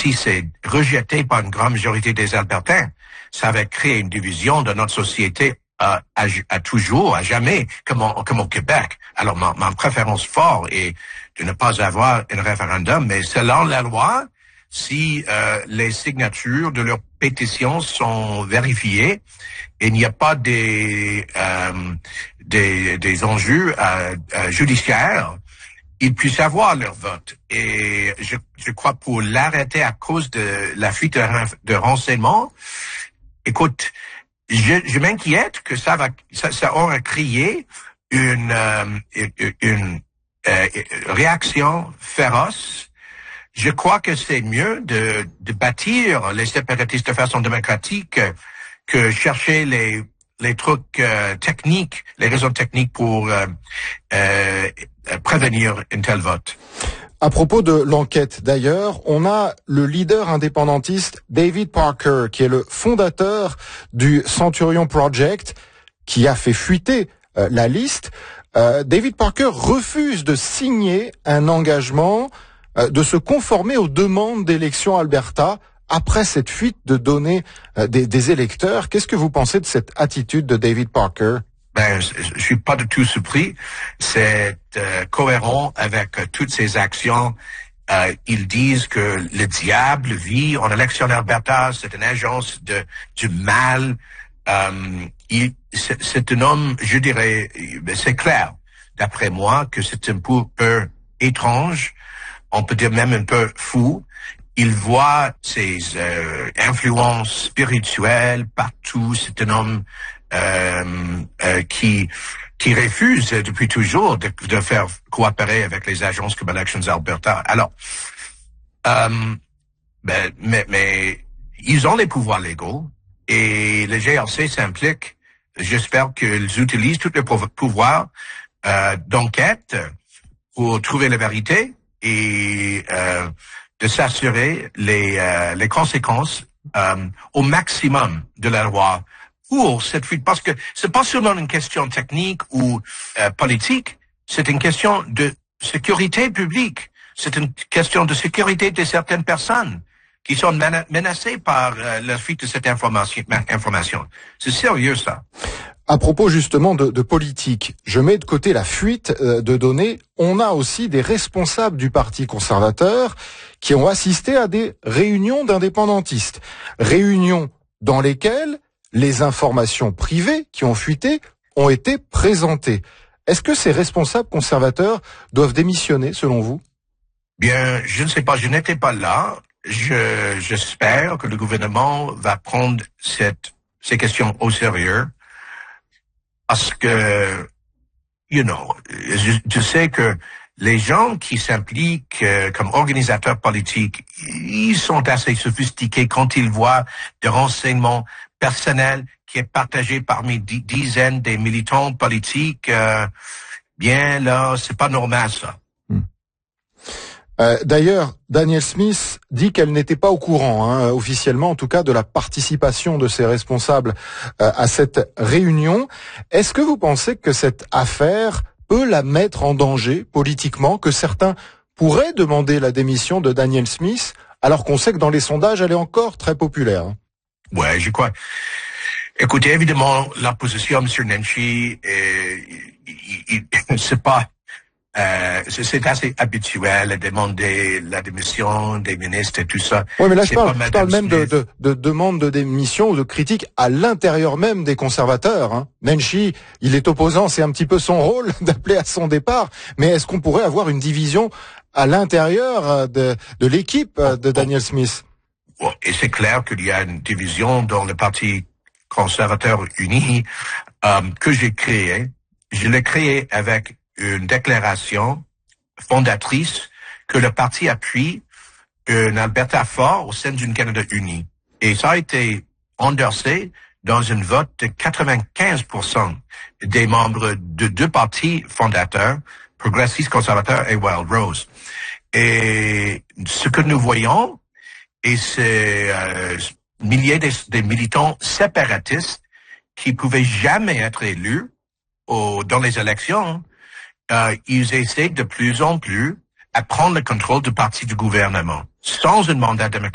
si c'est rejeté par une grande majorité des Albertains, ça va créer une division de notre société à toujours, à jamais, comme au Québec. Alors, ma préférence forte est de ne pas avoir un référendum, mais selon la loi, si les signatures de leurs pétitions sont vérifiées, il n'y a pas des enjeux judiciaires, ils puissent avoir leur vote. Et je crois pour l'arrêter à cause de la fuite de renseignements, écoute, je m'inquiète que ça aura créé une réaction féroce. Je crois que c'est mieux de bâtir les séparatistes de façon démocratique que chercher les trucs techniques, les raisons techniques pour prévenir un tel vote. À propos de l'enquête, d'ailleurs, on a le leader indépendantiste David Parker, qui est le fondateur du Centurion Project, qui a fait fuiter la liste. David Parker refuse de signer un engagement, de se conformer aux demandes d'élections Alberta après cette fuite de données des électeurs. Qu'est-ce que vous pensez de cette attitude de David Parker? Je suis pas du tout surpris. C'est cohérent avec toutes ces actions. Ils disent que le diable vit en élection d'Alberta. C'est une agence du mal. C'est un homme, je dirais, c'est clair, d'après moi, que c'est un peu étrange. On peut dire même un peu fou. Il voit ses influences spirituelles partout. C'est un homme qui refuse depuis toujours de faire coopérer avec les agences comme Elections Alberta. Alors, mais ils ont les pouvoirs légaux et le GRC s'implique. J'espère qu'ils utilisent tous les pouvoirs d'enquête pour trouver la vérité et de s'assurer les conséquences au maximum de la loi pour cette fuite, parce que c'est pas seulement une question technique ou politique, c'est une question de sécurité publique, c'est une question de sécurité de certaines personnes qui sont menacées par la fuite de cette information. C'est sérieux, ça. À propos justement de politique, je mets de côté la fuite de données. On a aussi des responsables du Parti conservateur qui ont assisté à des réunions d'indépendantistes. Réunions dans lesquelles les informations privées qui ont fuité ont été présentées. Est-ce que ces responsables conservateurs doivent démissionner, selon vous? Bien, je ne sais pas, je n'étais pas là. J'espère que le gouvernement va prendre ces questions au sérieux. Parce que, je sais que les gens qui s'impliquent comme organisateurs politiques, ils sont assez sophistiqués quand ils voient des renseignements personnels qui est partagé parmi dizaines des militants politiques. Bien là, c'est pas normal ça. D'ailleurs, Danielle Smith dit qu'elle n'était pas au courant, officiellement en tout cas, de la participation de ses responsables à cette réunion. Est-ce que vous pensez que cette affaire peut la mettre en danger politiquement, que certains pourraient demander la démission de Danielle Smith, alors qu'on sait que dans les sondages, elle est encore très populaire? Ouais, je crois. Écoutez, évidemment, la position de M. Nenshi, c'est pas... c'est assez habituel de demander la démission des ministres et tout ça. Oui, mais là, je parle même de demande de démission ou de critique à l'intérieur même des conservateurs. Nenshi, il est opposant, c'est un petit peu son rôle d'appeler à son départ. Mais est-ce qu'on pourrait avoir une division à l'intérieur de l'équipe de Danielle Smith? Et c'est clair qu'il y a une division dans le Parti conservateur uni que j'ai créé. Je l'ai créé avec une déclaration fondatrice que le parti appuie un Alberta fort au sein d'une Canada unie. Et ça a été endorsé dans un vote de 95% des membres de deux partis fondateurs, Progressistes conservateurs et Wild Rose. Et ce que nous voyons, et c'est milliers de militants séparatistes qui pouvaient jamais être élus dans les élections, ils essaient de plus en plus à prendre le contrôle du parti du gouvernement sans un mandat démocratique.